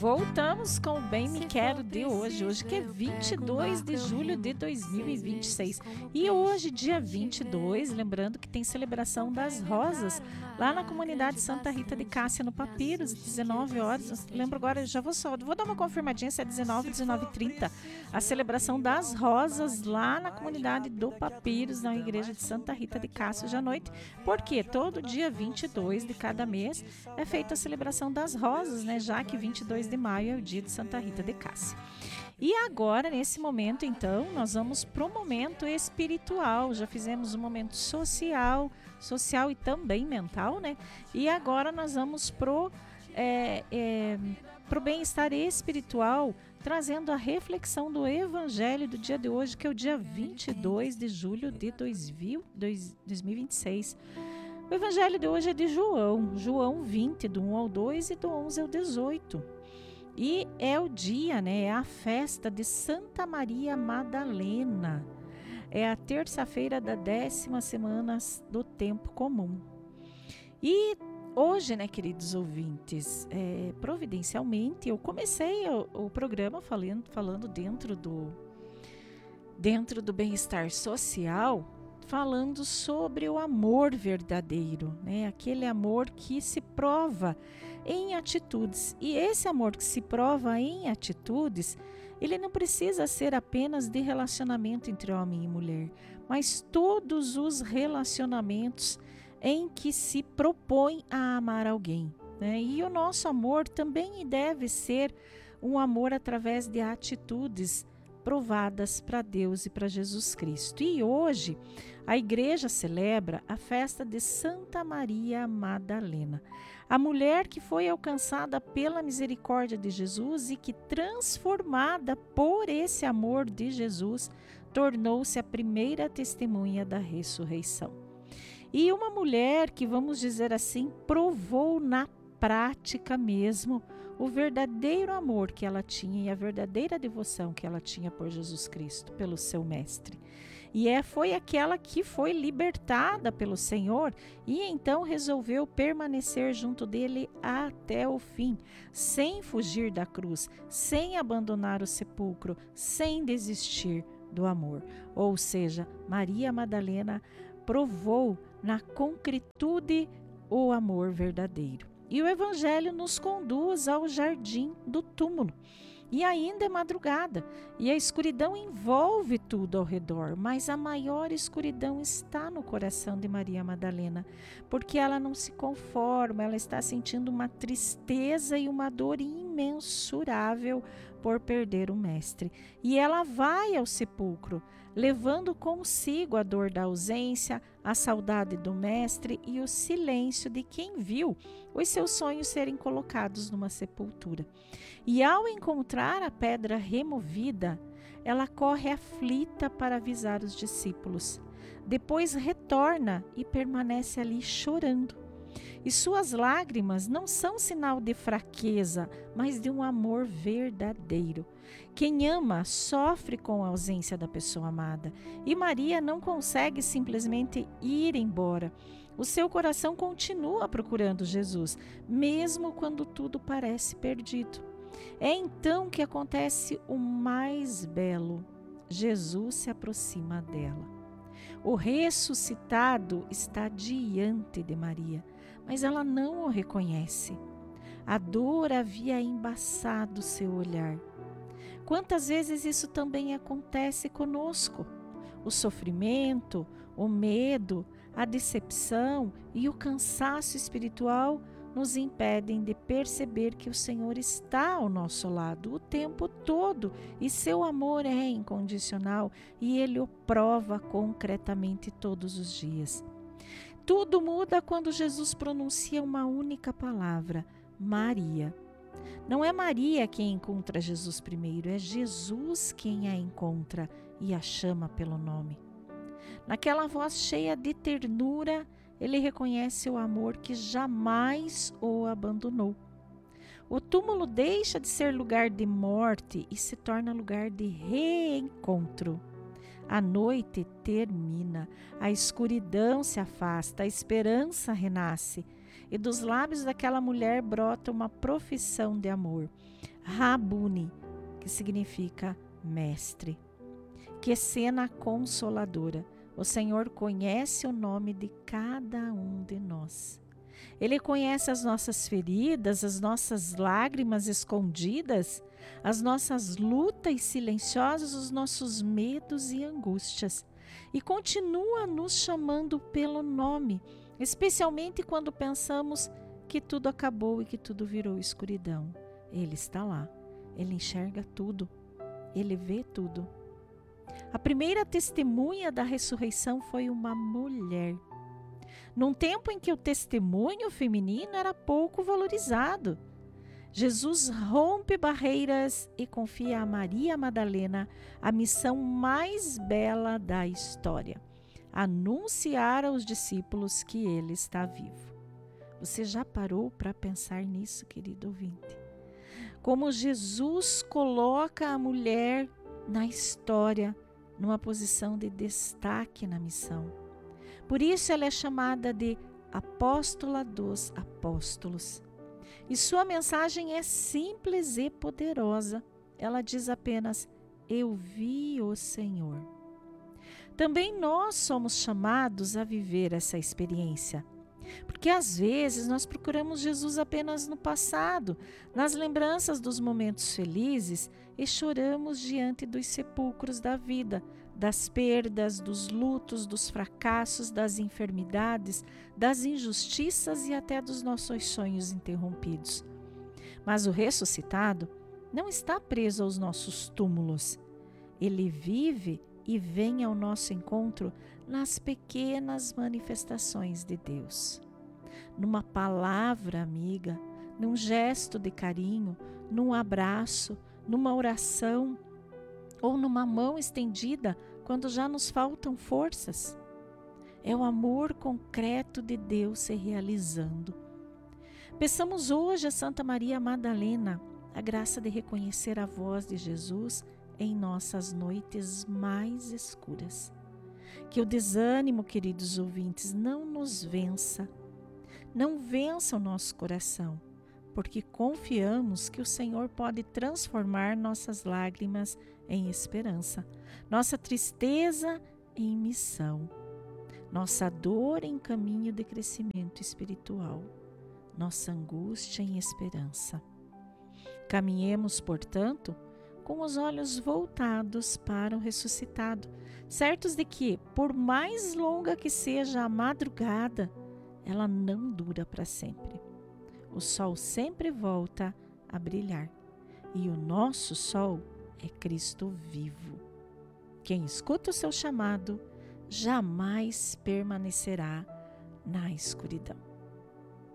Voltamos com o Bem Me Quero de hoje que é 22 de julho de 2026. E hoje, dia 22, lembrando que tem celebração das rosas lá na comunidade Santa Rita de Cássia, no Papiros, 19 horas. Lembro agora, vou dar uma confirmadinha se é 19h30. A celebração das rosas lá na comunidade do Papiros, na igreja de Santa Rita de Cássia, hoje à noite. Porque todo dia 22 de cada mês é feita a celebração das rosas, né? Já que 22 de maio é o dia de Santa Rita de Cássia. E agora, nesse momento, então, nós vamos pro momento espiritual. Já fizemos um momento social e também mental, né? E agora nós vamos pro bem-estar espiritual, trazendo a reflexão do Evangelho do dia de hoje, que é o dia 22 de julho de 2026. O Evangelho de hoje é de João 20, do 1 ao 2 e do 11 ao 18. E é o dia, né? É a festa de Santa Maria Madalena. É a terça-feira da 10ª semana do tempo comum. E hoje, né, queridos ouvintes, providencialmente, eu comecei o programa falando dentro do bem-estar social, falando sobre o amor verdadeiro, né? Aquele amor que se prova em atitudes. E esse amor que se prova em atitudes, ele não precisa ser apenas de relacionamento entre homem e mulher, mas todos os relacionamentos em que se propõe a amar alguém, né? E o nosso amor também deve ser um amor através de atitudes provadas para Deus e para Jesus Cristo. E hoje a igreja celebra a festa de Santa Maria Madalena, a mulher que foi alcançada pela misericórdia de Jesus e que, transformada por esse amor de Jesus, tornou-se a primeira testemunha da ressurreição. E uma mulher que, vamos dizer assim, provou na prática mesmo o verdadeiro amor que ela tinha e a verdadeira devoção que ela tinha por Jesus Cristo, pelo seu mestre. E foi aquela que foi libertada pelo Senhor e então resolveu permanecer junto dele até o fim, sem fugir da cruz, sem abandonar o sepulcro, sem desistir do amor. Ou seja, Maria Madalena provou na concretude o amor verdadeiro. E o Evangelho nos conduz ao jardim do túmulo. E ainda é madrugada, e a escuridão envolve tudo ao redor, mas a maior escuridão está no coração de Maria Madalena, porque ela não se conforma, ela está sentindo uma tristeza e uma dor imensurável por perder o Mestre. E ela vai ao sepulcro, levando consigo a dor da ausência, a saudade do Mestre e o silêncio de quem viu os seus sonhos serem colocados numa sepultura. E ao encontrar a pedra removida, ela corre aflita para avisar os discípulos. Depois retorna e permanece ali chorando. E suas lágrimas não são sinal de fraqueza, mas de um amor verdadeiro. Quem ama sofre com a ausência da pessoa amada. E Maria não consegue simplesmente ir embora. O seu coração continua procurando Jesus, mesmo quando tudo parece perdido. É então que acontece o mais belo. Jesus se aproxima dela. O ressuscitado está diante de Maria, mas ela não o reconhece. A dor havia embaçado seu olhar. Quantas vezes isso também acontece conosco? O sofrimento, o medo, a decepção e o cansaço espiritual nos impedem de perceber que o Senhor está ao nosso lado o tempo todo e seu amor é incondicional e Ele o prova concretamente todos os dias. Tudo muda quando Jesus pronuncia uma única palavra, Maria. Não é Maria quem encontra Jesus primeiro, é Jesus quem a encontra e a chama pelo nome. Naquela voz cheia de ternura, ele reconhece o amor que jamais o abandonou. O túmulo deixa de ser lugar de morte e se torna lugar de reencontro. A noite termina, a escuridão se afasta, a esperança renasce. E dos lábios daquela mulher brota uma profissão de amor. Rabuni, que significa mestre. Que cena consoladora! O Senhor conhece o nome de cada um de nós. Ele conhece as nossas feridas, as nossas lágrimas escondidas, as nossas lutas silenciosas, os nossos medos e angústias. E continua nos chamando pelo nome, especialmente quando pensamos que tudo acabou e que tudo virou escuridão. Ele está lá, ele enxerga tudo, ele vê tudo. A primeira testemunha da ressurreição foi uma mulher. Num tempo em que o testemunho feminino era pouco valorizado, Jesus rompe barreiras e confia a Maria Madalena a missão mais bela da história: anunciar aos discípulos que ele está vivo. Você já parou para pensar nisso, querido ouvinte? Como Jesus coloca a mulher na história, numa posição de destaque na missão. Por isso ela é chamada de apóstola dos apóstolos. E sua mensagem é simples e poderosa. Ela diz apenas: eu vi o Senhor. Também nós somos chamados a viver essa experiência. Porque às vezes nós procuramos Jesus apenas no passado, nas lembranças dos momentos felizes, e choramos diante dos sepulcros da vida, das perdas, dos lutos, dos fracassos, das enfermidades, das injustiças e até dos nossos sonhos interrompidos. Mas o ressuscitado não está preso aos nossos túmulos. Ele vive e vem ao nosso encontro nas pequenas manifestações de Deus. Numa palavra amiga, num gesto de carinho, num abraço, numa oração ou numa mão estendida quando já nos faltam forças. É o amor concreto de Deus se realizando. Peçamos hoje a Santa Maria Madalena a graça de reconhecer a voz de Jesus em nossas noites mais escuras. Que o desânimo, queridos ouvintes, não nos vença, não vença o nosso coração, porque confiamos que o Senhor pode transformar nossas lágrimas em esperança, nossa tristeza em missão, nossa dor em caminho de crescimento espiritual, nossa angústia em esperança. Caminhemos, portanto, com os olhos voltados para o ressuscitado, certos de que, por mais longa que seja a madrugada, ela não dura para sempre. O sol sempre volta a brilhar e o nosso sol é Cristo vivo. Quem escuta o seu chamado jamais permanecerá na escuridão.